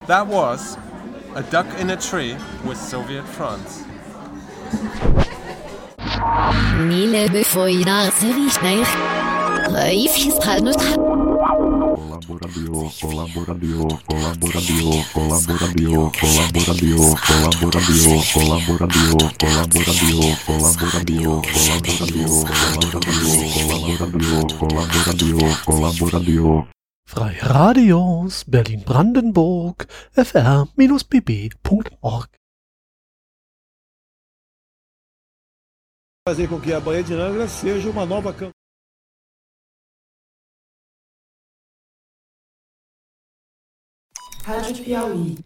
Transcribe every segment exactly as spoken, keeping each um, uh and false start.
That was A Duck in a Tree with Soviet France. Mille befoinar serviçner. Raifes pranos. Colaboradio, colaboradio, colaboradio, colaboradio, colaboradio, colaboradio, colaboradio, colaboradio, colaboradio, colaboradio, colaboradio, colaboradio. Freie Radios Berlin-Brandenburg f r b b punkt org. Fazer com que a Baía de Angra seja uma nova campanha. Rádio Piauí.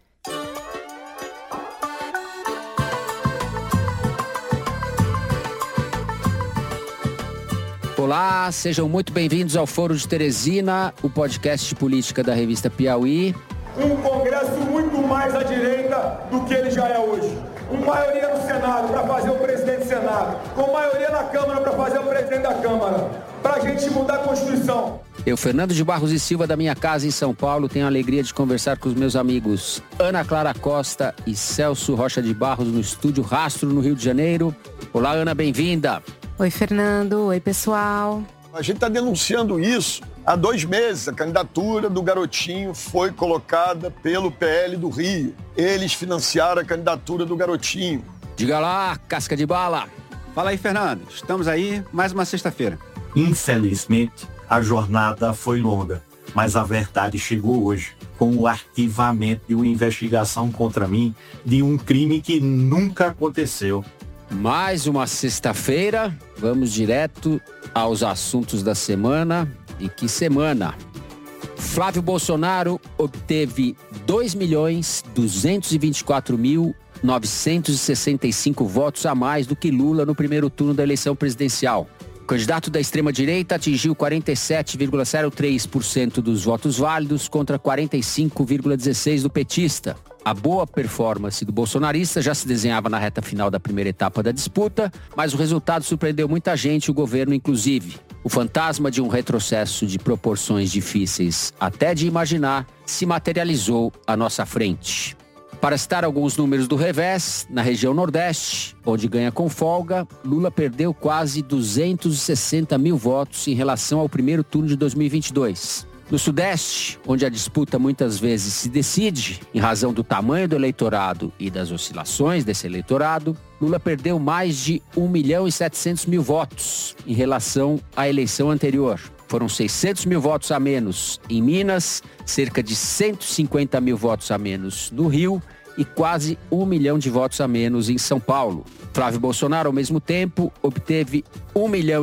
Olá, sejam muito bem-vindos ao Foro de Teresina, o podcast de política da revista Piauí. Um Congresso muito mais à direita do que ele já é hoje. Com maioria no Senado para fazer o presidente do Senado. Com maioria na Câmara para fazer o presidente da Câmara. Para a gente mudar a Constituição. Eu, Fernando de Barros e Silva, da minha casa em São Paulo, tenho a alegria de conversar com os meus amigos Ana Clara Costa e Celso Rocha de Barros no estúdio Rastro, no Rio de Janeiro. Olá, Ana, bem-vinda. Oi, Fernando. Oi, pessoal. A gente está denunciando isso há dois meses. A candidatura do Garotinho foi colocada pelo P L do Rio. Eles financiaram a candidatura do Garotinho. Diga lá, casca de bala. Fala aí, Fernando. Estamos aí, mais uma sexta-feira. Infelizmente, a jornada foi longa, mas a verdade chegou hoje, com o arquivamento de uma investigação contra mim de um crime que nunca aconteceu. Mais uma sexta-feira, vamos direto aos assuntos da semana. E que semana! Flávio Bolsonaro obteve dois milhões duzentos e vinte e quatro mil novecentos e sessenta e cinco votos a mais do que Lula no primeiro turno da eleição presidencial. O candidato da extrema-direita atingiu quarenta e sete vírgula zero três por cento dos votos válidos contra quarenta e cinco vírgula dezesseis por cento do petista. A boa performance do bolsonarista já se desenhava na reta final da primeira etapa da disputa, mas o resultado surpreendeu muita gente, o governo inclusive. O fantasma de um retrocesso de proporções difíceis até de imaginar se materializou à nossa frente. Para citar alguns números do revés, na região Nordeste, onde ganha com folga, Lula perdeu quase duzentos e sessenta mil votos em relação ao primeiro turno de dois mil e vinte e dois. No Sudeste, onde a disputa muitas vezes se decide, em razão do tamanho do eleitorado e das oscilações desse eleitorado, Lula perdeu mais de um milhão e setecentos mil votos em relação à eleição anterior. Foram seiscentos mil votos a menos em Minas, cerca de cento e cinquenta mil votos a menos no Rio e quase um milhão de votos a menos em São Paulo. Flávio Bolsonaro, ao mesmo tempo, obteve um milhão